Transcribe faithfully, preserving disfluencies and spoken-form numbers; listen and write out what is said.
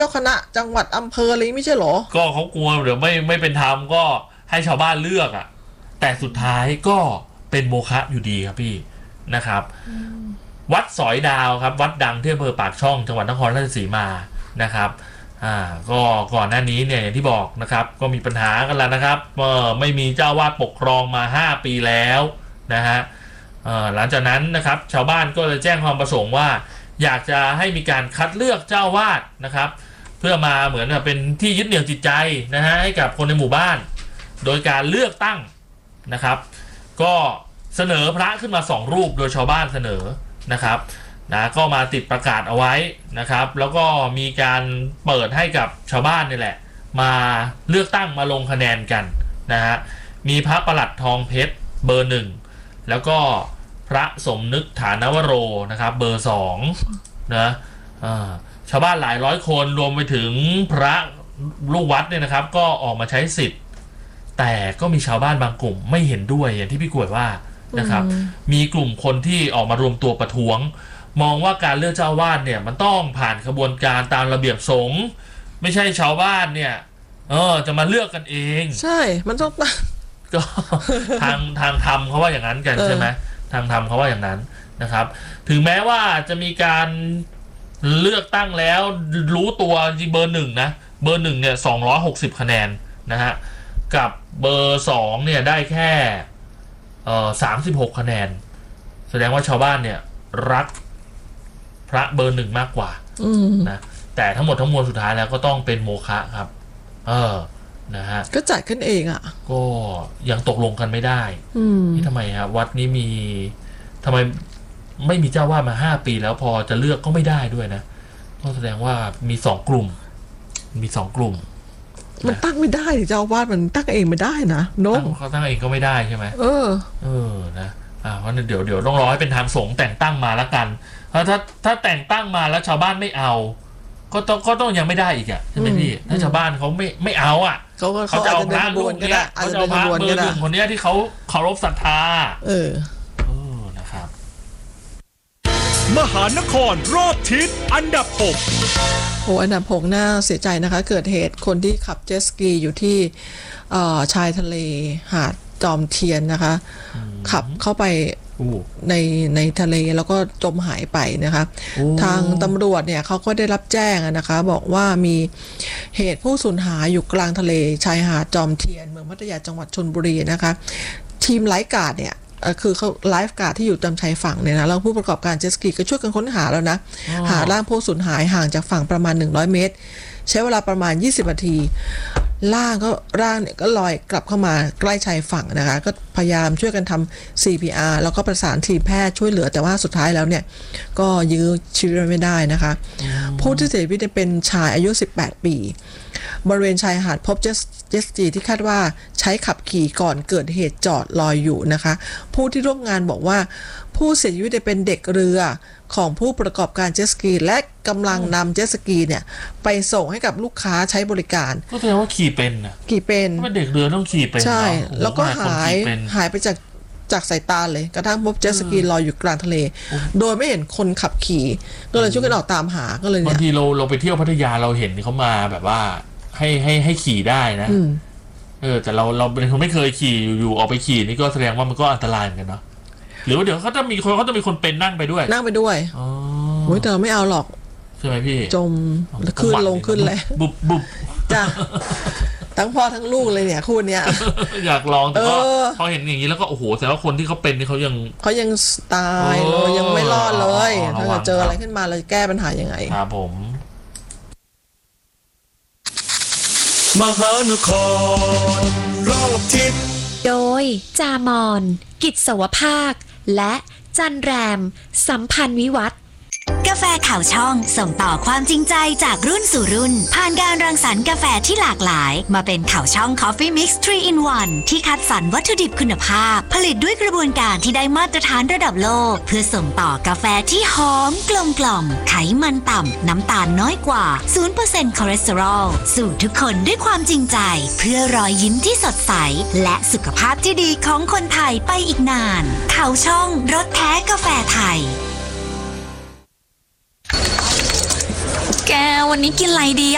จ้าคณะจังหวัดอำเภออะไรไม่ใช่หรอก็เขากลัวเดี๋ยวไม่ไม่เป็นธรรมก็ให้ชาวบ้านเลือกอ่ะแต่สุดท้ายก็เป็นโมฆะอยู่ดีครับพี่นะครับวัดสอยดาวครับวัดดังที่อำเภอปากช่องจังหวัดนครราชสีมานะครับอ่าก็ก่อนหน้านี้เนี่ยอย่างที่บอกนะครับก็มีปัญหากันแล้วนะครับเออไม่มีเจ้าวาดปกครองมาห้าปีแล้วนะฮะเอ่อหลังจากนั้นนะครับชาวบ้านก็เลยแจ้งความประสงค์ว่าอยากจะให้มีการคัดเลือกเจ้าวาดนะครับเพื่อมาเหมือนกับเป็นที่ยึดเหนี่ยวจิตใจนะฮะให้กับคนในหมู่บ้านโดยการเลือกตั้งนะครับก็เสนอพระขึ้นมาสองรูปโดยชาวบ้านเสนอนะครับนะก็มาติดประกาศเอาไว้นะครับแล้วก็มีการเปิดให้กับชาวบ้านนี่แหละมาเลือกตั้งมาลงคะแนนกันนะฮะมีพระประหลัดทองเพชรเบอร์หนึ่งแล้วก็พระสมนึกฐานวโรนะครับเบอร์สองนะชาวบ้านหลายร้อยคนรวมไปถึงพระลูกวัดเนี่ยนะครับก็ออกมาใช้สิทธิ์แต่ก็มีชาวบ้านบางกลุ่มไม่เห็นด้วยอย่างที่พี่กวดว่านะครับมีกลุ่มคนที่ออกมารวมตัวประท้วงมองว่าการเลือกเจ้าวาดเนี่ยมันต้องผ่านกระบวนการตามระเบียบสงฆ์ไม่ใช่ชาวบ้านเนี่ยเออจะมาเลือกกันเองใช่มันต้องก็ทางทางธรรมเขาว่าอย่างนั้นกันใช่ไหมทางธรรมเขาว่าอย่างนั้นนะครับถึงแม้ว่าจะมีการเลือกตั้งแล้วรู้ตัวเบอร์หนึ่งนะเบอร์หนึ่งเนี่ยสองร้อยหกสิบคะแนนนะฮะกับเบอร์สองเนี่ยได้แค่เอ่อสามสิบหกคะแนนแสดงว่าชาวบ้านเนี่ยรักพระเบอร์หนึ่งมากกว่านะแต่ทั้งหมดทั้งมวลสุดท้ายแล้วก็ต้องเป็นโมฆะครับเออนะฮะก็จัดขึ้นเองอ่ะก็ยังตกลงกันไม่ได้นี่ทำไมครับวัดนี้มีทำไมไม่มีเจ้าวาดมาห้าปีแล้วพอจะเลือกก็ไม่ได้ด้วยนะก็แสดงว่ามีสองกลุ่มมีสองกลุ่มมันตั้งไม่ได้เจ้าวาดมันตั้งเองไม่ได้นะโน้เขาตั้งเองก็ไม่ได้ใช่ไหมเออเออนะอ่าเพราะเดี๋ยวเดี๋ยวต้องรอให้เป็นทางสงฆ์แต่งตั้งมาแล้วกันถ้าถ้าถ้าแต่งตั้งมาแล้วชาวบ้านไม่เอาก็ต้องก็ต้องยังไม่ได้อีกอ่ะใช่ไหมพี่ถ้าชาวบ้านเขาไม่ไม่เอาอ่ะเขาเขาจะเอาพระรูปเนี้ยเขาจะเอาพระเบอร์หนึ่งคนนี้ที่เขาเคารพศรัทธาเออเออนะครับมหานครรอบทิศอันดับหกโอ้อันดับหกน่าเสียใจนะคะเกิดเหตุคนที่ขับเจ็ตสกีอยู่ที่ชายทะเลหาดจอมเทียนนะคะขับเข้าไปในในทะเลแล้วก็จมหายไปนะคะทางตำรวจเนี่ยเขาก็ได้รับแจ้งนะคะบอกว่ามีเหตุผู้สูญหายอยู่กลางทะเลชายหาดจอมเทียนเมืองพัทยาจังหวัดชลบุรีนะคะทีมไลฟ์การ์ดเนี่ยคือเขาไลฟ์การ์ดที่อยู่ตามชายฝั่งเนี่ยนะแล้วผู้ประกอบการเจ็ตสกีก็ช่วยกันค้นหาแล้วนะหาร่างผู้สูญหายห่างจากฝั่งประมาณหนึ่งร้อยเมตรใช้เวลาประมาณยี่สิบนาทีร่างก็ร่างเนี่ยก็ลอยกลับเข้ามาใกล้ชายฝั่งนะคะก็พยายามช่วยกันทำ ซี พี อาร์ แล้วก็ประสานทีมแพทย์ช่วยเหลือแต่ว่าสุดท้ายแล้วเนี่ยก็ยื้อชีวิตไม่ได้นะคะผู้ที่เสียชีวิตเป็นชายอายุสิบแปดปีบริเวณชายหาดพบเจ็ตสกีที่คาดว่าใช้ขับขี่ก่อนเกิดเหตุจอดลอยอยู่นะคะผู้ที่ร่วมงานบอกว่าผู้เสียชีวิตเป็นเด็กเรือของผู้ประกอบการเจ็ตสกีและกำลังนำเจ็ตสกีเนี่ยไปส่งให้กับลูกค้าใช้บริการก็แสดงว่าขี่เป็นนะขี่เป็นว่าเด็กเรือต้องขี่เป็นใช่แล้วก็หายหายไปจากจากสายตาเลยกระทั่งพบเจ็ตสกีลอยอยู่กลางทะเลโดยไม่เห็นคนขับขี่ก็เลยช่วยกันออกตามหาก็เลยเนี่ยบางทีเราเราไปเที่ยวพัทยาเราเห็นเขามาแบบว่าให้ให้ให้ขี่ได้นะเออแต่เราเราเป็นคนไม่เคยขี่อยู่ออกไปขี่นี่ก็แสดงว่ามันก็อันตรายเหมือนกันเนาะหรือว่าเดี๋ยวเขาจะมีคนเขาจะมีคนเป็นนั่งไปด้วยนั่งไปด้วยอ๋อโอ้ยแต่เราไม่เอาหรอกใช่ไหมพี่จมขึ้นลงขึ้นเลยบุบบุบจ้ะทั้งพ่อทั้งลูกเลยเนี่ยคู่เนี้ยอยากลองแต่ก็พอเห็นอย่างนี้แล้วก็โอ้โหแต่ว่าคนที่เขาเป็นนี่เขายังเขายังตายเลยยังไม่รอดเลยถ้าเจออะไรขึ้นมาเราจะแก้ปัญหายังไงครับผมมหานครรอบทิศโดยจามอนกิจสวภาคและจันแรมสัมพันธ์วิวัฒน์กาแฟข่าวช่องส่งต่อความจริงใจจากรุ่นสู่รุ่นผ่านการรังสรรค์กาแฟที่หลากหลายมาเป็นข่าวช่อง Coffee Mix ทรี in วัน ที่คัดสรรวัตถุดิบคุณภาพผลิตด้วยกระบวนการที่ได้มาตรฐานระดับโลกเพื่อส่งต่อกาแฟที่หอมกลมกล่อมไขมันต่ำน้ำตาลน้อยกว่า ศูนย์เปอร์เซ็นต์ คอเลสเตอรอลสู่ทุกคนด้วยความจริงใจเพื่อรอยยิ้มที่สดใสและสุขภาพที่ดีของคนไทยไปอีกนานข่าวช่องรสแท้กาแฟไทยแกวันนี้กินอะไรดี